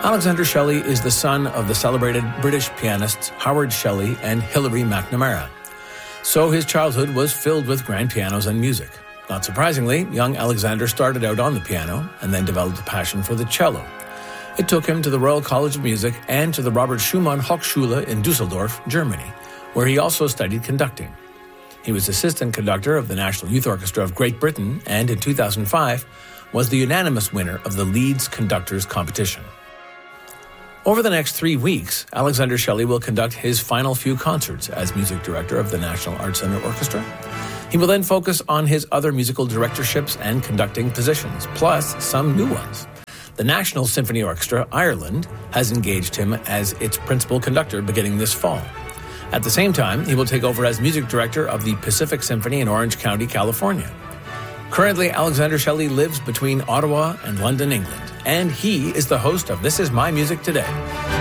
Alexander Shelley is the son of the celebrated British pianists Howard Shelley and Hilary McNamara. So his childhood was filled with grand pianos and music. Not surprisingly, young Alexander started out on the piano and then developed a passion for the cello. It took him to the Royal College of Music and to the Robert Schumann Hochschule in Dusseldorf, Germany, where he also studied conducting. He was assistant conductor of the National Youth Orchestra of Great Britain and in 2005 was the unanimous winner of the Leeds Conductors Competition. Over the next 3 weeks, Alexander Shelley will conduct his final few concerts as music director of the National Arts Centre Orchestra. He will then focus on his other musical directorships and conducting positions, plus some new ones. The National Symphony Orchestra, Ireland, has engaged him as its principal conductor beginning this fall. At the same time, he will take over as music director of the Pacific Symphony in Orange County, California. Currently, Alexander Shelley lives between Ottawa and London, England, and he is the host of This Is My Music Today.